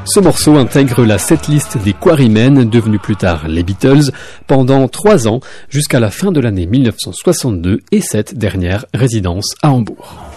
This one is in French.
Ce morceau intègre la setlist des Quarrymen, devenus plus tard les Beatles, pendant 3 ans, jusqu'à la fin de l'année 1962 et cette dernière résidence à Hambourg.